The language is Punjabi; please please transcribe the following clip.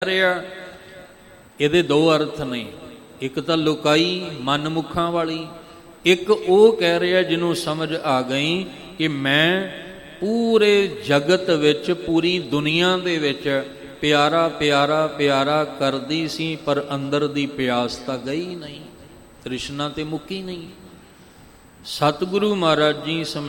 ਰਿਹਾ। ਇਹਦੇ ਦੋ ਅਰਥ ਨੇ, ਇੱਕ ਤਾਂ ਲੁਕਾਈ ਮਨਮੁਖਾਂ ਵਾਲੀ, ਇੱਕ ਉਹ ਕਹਿ ਰਿਹਾ ਜਿਹਨੂੰ ਸਮਝ ਆ ਗਈ ਕਿ ਮੈਂ ਪੂਰੇ ਜਗਤ ਵਿੱਚ, ਪੂਰੀ ਦੁਨੀਆ ਦੇ ਵਿੱਚ ਪਿਆਰਾ ਪਿਆਰਾ ਪਿਆਰਾ ਕਰਦੀ ਸੀ, ਪਰ ਅੰਦਰ ਦੀ ਪਿਆਸ ਤਾਂ ਗਈ ਨਹੀਂ, ਤ੍ਰਿਸ਼ਨਾ ਤੇ ਮੁੱਕੀ ਨਹੀਂ। ਸਤਿਗੁਰੂ ਮਹਾਰਾਜ ਜੀ